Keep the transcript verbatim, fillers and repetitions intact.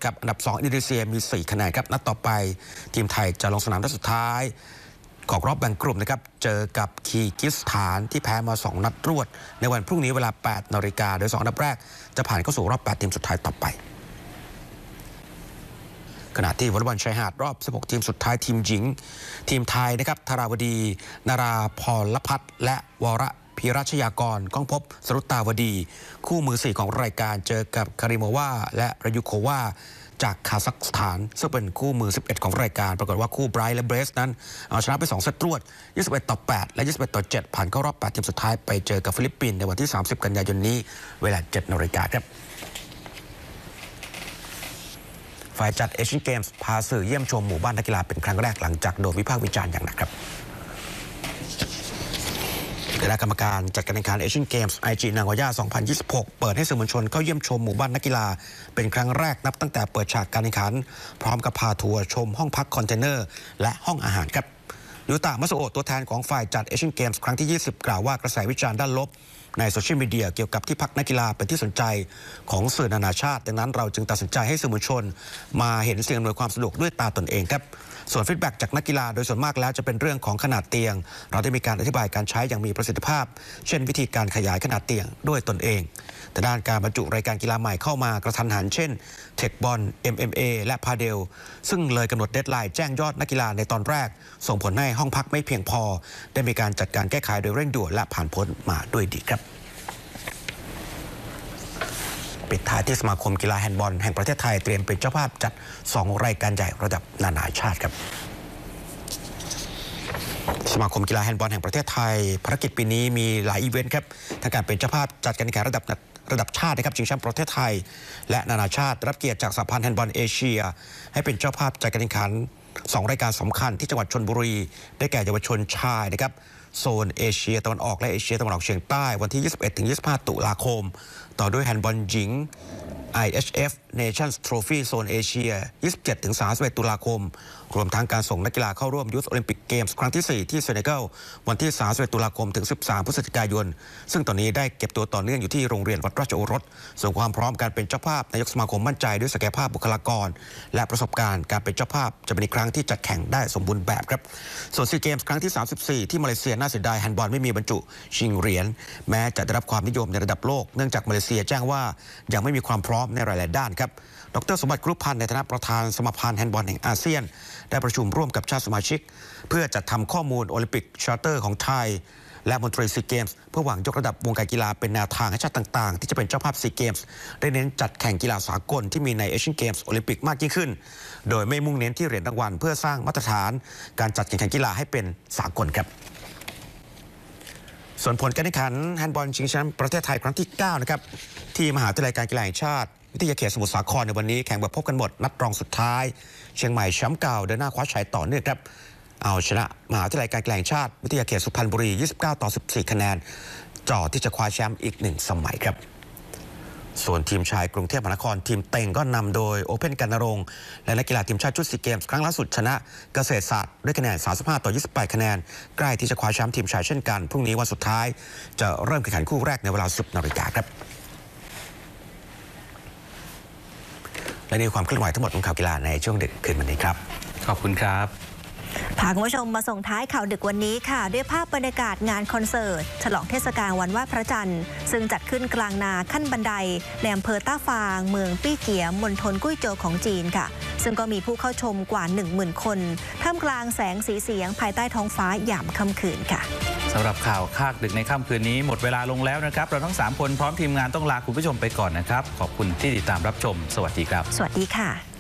กับอันดับสองอินโดนีเซียมีสี่คะแนนครับนัดต่อไปทีมไทยจะลงสนามนัดสุดท้ายของรอบแบ่งกลุ่มนะครับเจอกับคีร์กิสถานที่แพ้มาสองนัดรวดในวันพรุ่งนี้เวลาแปดนาฬิกาโดยสองอันดับแรกจะผ่านเข้าสู่รอบแปดทีมสุดท้ายต่อไปขณะที่วอลเลย์บอลชายหาดรอบสิบหกทีมสุดท้ายทีมหญิงทีมไทยนะครับธาราวดีนาราพรพัฒน์และวรพีรัชยากรก้องพบสรุตตาวดีคู่มือสี่ของรายการเจอกับคาริโมวาและรายุโควาจากคาซัคสถานซึ่งเป็นคู่มือสิบเอ็ดของรายการปรากฏว่าคู่ไบรท์และเบรสนั้นเอาชนะไปสองเซตรวดยี่สิบเอ็ดต่อแปดและยี่สิบเอ็ดต่อเจ็ดผ่านเข้ารอบแปดทีมสุดท้ายไปเจอกับฟิลิปปินส์ในวันที่สามสิบกันยายนนี้เวลาเจ็ดนาฬิกาครับฝ่ายจัดเอเชียนเกมส์พาสื่อเยี่ยมชมหมู่บ้านนักกีฬาเป็นครั้งแรกหลังจากโดนวิพากษ์วิจารณ์อย่างหนักครับคณะกรรมการจัดการแข่งขันเอเชียนเกมส์ไอจีนางโกย่าสองพันยี่สิบหกเปิดให้สื่อมวลชนเข้าเยี่ยมชมหมู่บ้านนักกีฬาเป็นครั้งแรกนับตั้งแต่เปิดฉากการแข่งขันพร้อมกับพาทัวร์ชมห้องพักคอนเทนเนอร์และห้องอาหารครับยูตะมัสโอะตัวแทนของฝ่ายจัดเอเชียนเกมส์ครั้งที่ยี่สิบกล่าวว่ากระแสวิจารณ์ด้านลบในโซเชียลมีเดียเกี่ยวกับที่พักนักกีฬาเป็นที่สนใจของสื่อนานาชาติดังนั้นเราจึงตัดสินใจให้สื่อมวลชนมาเห็นสิ่งอำนวยความสะดวกด้วยตาตนเองครับส่วนฟีดแบ็กจากนักกีฬาโดยส่วนมากแล้วจะเป็นเรื่องของขนาดเตียงเราได้มีการอธิบายการใช้อย่างมีประสิทธิภาพเช่นวิธีการขยายขนาดเตียงด้วยตนเองแต่ด้านการบรรจุรายการกีฬาใหม่เข้ามากระทันหันเช่นเทคบอล เอ็ม เอ็ม เอ และพาเดลซึ่งเลยกำหนดเดดไลน์แจ้งยอดนักกีฬาในตอนแรกส่งผลให้ห้องพักไม่เพียงพอได้มีการจัดการแก้ไขโดยเร่งด่วนและผ่านพ้นมาด้วยดีครับปิดท้ายที่สมาคมกีฬาแฮนด์บอลแห่งประเทศไทยเตรียมเป็นเจ้าภาพจัดสองรายการใหญ่ระดับนานาชาติครับสมาคมกีฬาแฮนด์บอลแห่งประเทศไทยภารกิจปีนี้มีหลายอีเวนต์ครับทั้งการเป็นเจ้าภาพจัดการแข่งขันระดับระดับชาตินะครับชิงแชมป์ประเทศไทยและนานาชาติรับเกียรติจากสหพันธ์แฮนด์บอลเอเชียให้เป็นเจ้าภาพจัดการแข่งขันสองรายการสำคัญที่จังหวัดชลบุรีได้แก่เยาวชนชายนะครับโซนเอเชียตะวันออกและเอเชียตะวันออกเฉียงใต้วันที่ ยี่สิบเอ็ดถึงยี่สิบห้า ตุลาคมต่อด้วยแฮนด์บอลหญิง ไอ เอช เอฟ Nations Trophy โซนเอเชีย ยี่สิบเจ็ดถึงสามสิบเอ็ด ตุลาคมรวมทั้งการส่งนักกีฬาเข้าร่วมยูทโอลิมปิกเกมส์ครั้งที่สี่ที่เซเนกัลวันที่สามสิบเอ็ดตุลาคมถึงสิบสามพฤศจิกายนซึ่งตอนนี้ได้เก็บตัวต่อเนื่องอยู่ที่โรงเรียนวัดราชโอรสส่วนความพร้อมการเป็นเจ้าภาพนายกสมาคมมั่นใจด้วยศักยภาพบุคลากรและประสบการณ์การเป็นเจ้าภาพจะเป็นอีกครั้งที่จัดแข่งได้สมบูรณ์แบบครับส่วนซีเกมส์ครั้งที่สามสิบสี่ที่มาเลเซียน่าเสียดายแฮนด์บอลไม่มีบรรจุชิงเหรียญแม้จะได้รับความนิยมในระดับโลกเนื่องจากมาเลเซียแจ้งว่ายังไม่มีความพร้อมในหลายๆด้านครับดร.สมบัติกรุ๊ปพันธ์ในฐานะประธานสมาพันธ์แฮนด์บอลแห่งอาเซียนได้ประชุมร่วมกับชาติสมาชิกเพื่อจัดทำข้อมูลโอลิมปิกชาร์เตอร์ของไทยและมนตรีซีเกมส์เพื่อหวังยกระดับวงการกีฬาเป็นแนวทางให้ชาติต่างๆที่จะเป็นเจ้าภาพซีเกมส์ได้เน้นจัดแข่งกีฬาสากลที่มีในเอเชียนเกมส์โอลิมปิกมากยิ่งขึ้นโดยไม่มุ่งเน้นที่เหรียญรางวัลเพื่อสร้างมาตรฐานการจัดแข่งขันกีฬาให้เป็นสากลครับส่วนผลการแข่งขันแฮนด์บอลชิงแชมป์ประเทศไทยครั้งที่เก้านะครับที่มหาวิทยาลัยการกีฬาแห่งชาติวิทยาเขตสมุทรสาครในวันนี้แข่งแบบพบกันหมดนัดรองสุดท้ายเชียงใหม่แชมป์เก่าเดินหน้าคว้าชัยต่อเนื่องครับเอาชนะมหาวิทยาลัยการกีฬาแห่งชาติวิทยาเขตสุพรรณบุรียี่สิบเก้าต่อสิบสี่คะแนนจ่อที่จะคว้าแชมป์อีกหนึ่งสมัยครับส่วนทีมชายกรุงเทพมหานครทีมเต็งก็นำโดยโอเพ่นกันนรงค์และนักกีฬาทีมชาติชุดซีเกมส์ครั้งล่าสุดชนะเกษตรศาสตร์ด้วยคะแนนสามสิบห้าต่อยี่สิบแปดคะแนนใกล้ที่จะคว้าแชมป์ทีมชายเช่นกันพรุ่งนี้วันสุดท้ายจะเริ่มแข่งขันคู่แรกในเวลาสิบนาฬิกาครับและนี่ความเคลื่อนไหวทั้งหมดของข่าวกีฬาในช่วงดึกคืนวันนี้ครับขอบคุณครับพาคุณผู้ชมมาส่งท้ายข่าวดึกวันนี้ค่ะด้วยภาพบรรยากาศงานคอนเสิร์ตฉลองเทศกาลวันไหว้พระจันทร์ซึ่งจัดขึ้นกลางนาขั้นบันไดในอำเภอต้าฟางเมืองปี้เกียมณฑลกุ้ยโจวของจีนค่ะซึ่งก็มีผู้เข้าชมกว่า หนึ่งหมื่น คนท่ามกลางแสงสีเสียงภายใต้ท้องฟ้ายามค่ำคืนค่ะสำหรับข่าวคากดึกในค่ำคืนนี้หมดเวลาลงแล้วนะครับเราทั้งสามคนพร้อมทีมงานต้องลาคุณผู้ชมไปก่อนนะครับขอบคุณที่ติดตามรับชมสวัสดีครับสวัสดีค่ะ